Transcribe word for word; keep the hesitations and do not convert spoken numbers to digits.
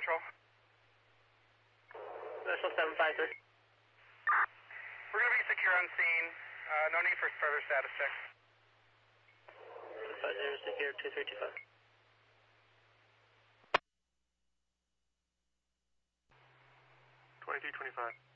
Patrol. Vessel seven five three. We're going to be secure on scene. Uh, no need for further status check. five zero secure two three two five. twenty-two twenty-five.